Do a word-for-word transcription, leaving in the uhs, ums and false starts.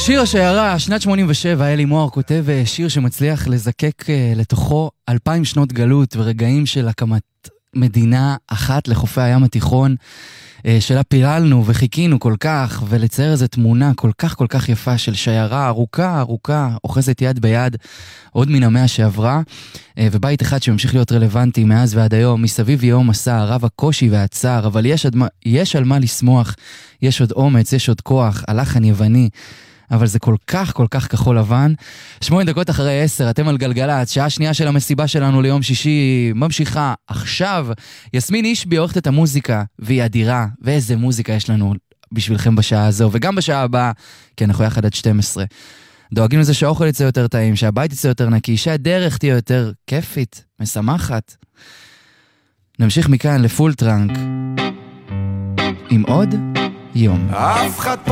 שיר השיירה, שנת שמונים ושבע, אלי מוהר כותב שיר שמצליח לזקק לתוכו אלפיים שנות גלות ורגעים של הקמת מדינה אחת לחופי הים התיכון, שלה פירלנו וחיכינו כל כך, ולצייר איזו תמונה כל כך כל כך יפה של שיירה ארוכה ארוכה, אוחזת יד ביד עוד מן המאה שעברה, ובית אחד שממשיך להיות רלוונטי מאז ועד היום, מסביב יום מסע, רב הקושי והצער, אבל יש, עד, יש על מה לשמוח, יש עוד אומץ, יש עוד כוח, הלחן יווני, אבל זה כל כך כל כך כחול לבן. שמונה דקות אחרי עשר, אתם על גלגלת, שעה שנייה של המסיבה שלנו ליום שישי ממשיכה עכשיו. יסמין אישבי עורכת את המוזיקה, והיא אדירה, ואיזה מוזיקה יש לנו בשבילכם בשעה הזו, וגם בשעה הבאה, כי אנחנו יחד עד שתים עשרה. דואגים לזה שהאוכל יצא יותר טעים, שהבית יצא יותר נקי, שהדרך תהיה יותר כיפית, משמחת. נמשיך מכאן לפול טראנק, עם עוד יום. אף אחד